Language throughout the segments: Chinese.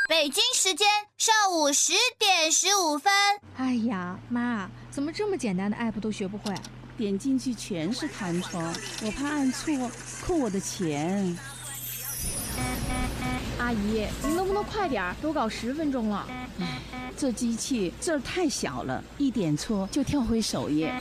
北京时间上午10:15。 哎呀，妈，怎么这么简单的 app 都学不会？ 点进去全是弹窗，我怕按错扣我的钱。 阿姨，您能不能快点？都搞10分钟了。 这机器字儿太小了，一点错就跳回首页。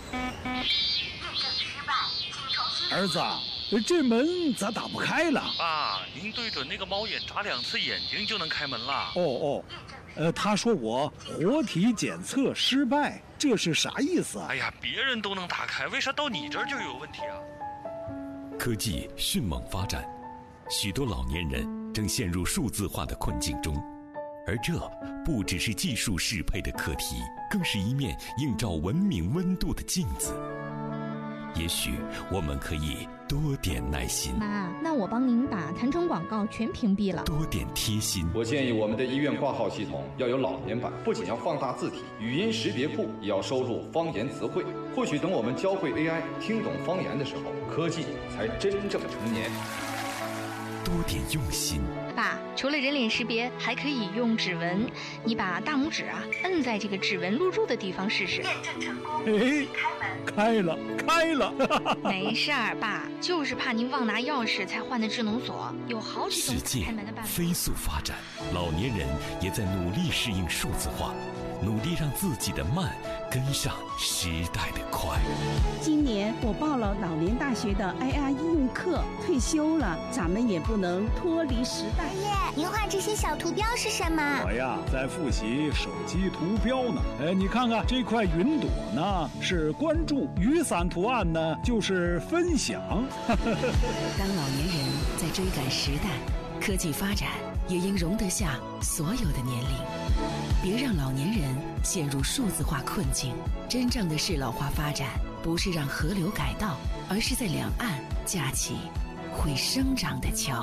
儿子，这门咋打不开了？ 爸，您对准那个猫眼眨2次眼睛就能开门了。 他说我活体检测失败，这是啥意思啊？ 哎呀，别人都能打开，为啥到你这儿就有问题啊？ 科技迅猛发展，许多老年人正陷入数字化的困境中，而这不只是技术适配的课题，更是一面映照文明温度的镜子。也许我们可以多点耐心。 妈，那我帮您把弹窗广告全屏蔽了。 多点贴心。 我建议我们的医院挂号系统要有老年版，不仅要放大字体，语音识别库也要收录方言词汇。或许等我们教会 AI 听懂方言的时候，科技才真正成年。 多点用心。 爸，除了人脸识别，还可以用指纹。你把大拇指摁在这个指纹录入的地方试试。 验证成功。 开了。 没事儿，爸，就是怕您忘拿钥匙才换的智能锁，有好几种开门的办法。 世界飞速发展，老年人也在努力适应数字化，努力让自己的慢跟上时代的快。 今年我报了老年大学的 AI 应用课，退休了，咱们也不能脱离时代。 爷爷，您画这些小图标是什么？ 我呀，在复习手机图标呢。你看看这块云朵呢，是关注；雨伞图案呢，就是分享。 当老年人在追赶时代，科技发展也应容得下所有的年龄。别让老年人陷入数字化困境。真正的适老化发展，不是让河流改道，而是在两岸架起会生长的桥。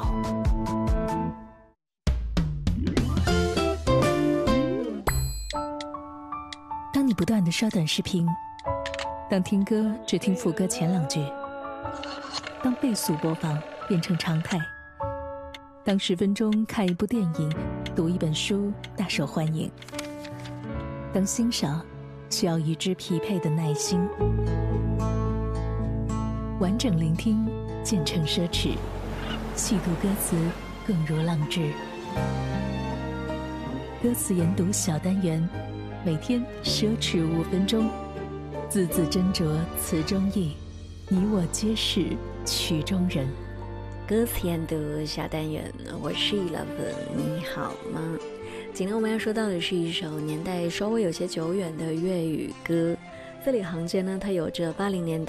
当你不断地刷短视频，当听歌只听副歌前2句，当倍速播放变成常态，当10分钟看一部电影，读一本书大受欢迎，当欣赏需要与之匹配的耐心，完整聆听渐成奢侈，细读歌词更如浪掷。歌词研读小单元，每天奢侈5分钟，字字斟酌词中意，你我皆是曲中人。 歌词研读小单元，我是11，你好吗？今天我们要说到的是一首年代稍微有些久远的粤语歌，字里行间呢，它有着80年代